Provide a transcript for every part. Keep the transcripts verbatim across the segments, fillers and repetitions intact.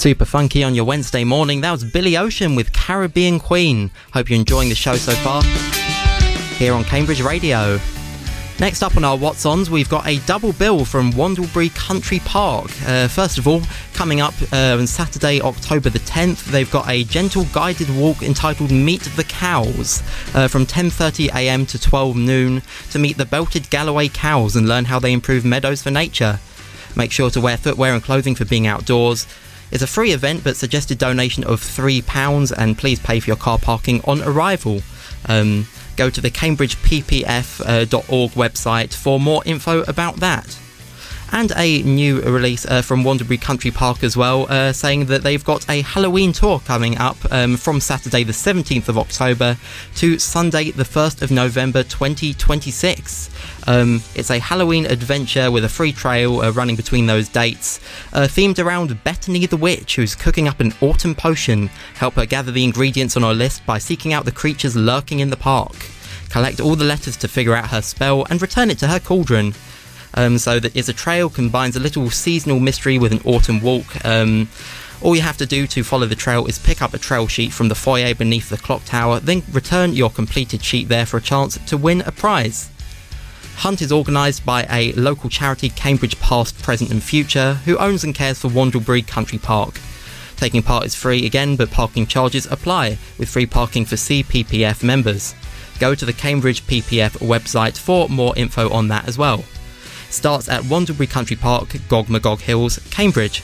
Super funky on your Wednesday morning. That was Billy Ocean with Caribbean Queen. Hope you're enjoying the show so far here on Cambridge Radio. Next up on our What's Ons, we've got a double bill from Wandlebury Country Park. Uh, first of all, coming up uh, on Saturday, October the tenth, they've got a gentle guided walk entitled Meet the Cows uh, from ten thirty a m to twelve noon to meet the belted Galloway cows and learn how they improve meadows for nature. Make sure to wear footwear and clothing for being outdoors. It's a free event, but suggested donation of three pounds, and please pay for your car parking on arrival. Um, go to the cambridge p p f dot org website for more info about that. And a new release uh, from Wandlebury Country Park as well, uh, saying that they've got a Halloween tour coming up um, from Saturday the seventeenth of October to Sunday the first of November twenty twenty-six. Um, it's a Halloween adventure with a free trail uh, running between those dates, uh, themed around Bethany the Witch, who's cooking up an autumn potion. Help her gather the ingredients on her list by seeking out the creatures lurking in the park. Collect all the letters to figure out her spell and return it to her cauldron. Um, so that it's a trail, combines a little seasonal mystery with an autumn walk. Um, all you have to do to follow the trail is pick up a trail sheet from the foyer beneath the clock tower, then return your completed sheet there for a chance to win a prize. Hunt is organised by a local charity, Cambridge Past, Present and Future, who owns and cares for Wandlebury Country Park. Taking part is free again, but parking charges apply, with free parking for C P P F members. Go to the Cambridge P P F website for more info on that as well. Starts at Wandlebury Country Park, Gogmagog Hills, Cambridge.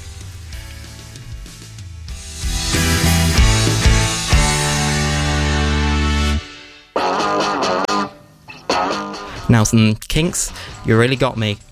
Now some Kinks, You Really Got Me.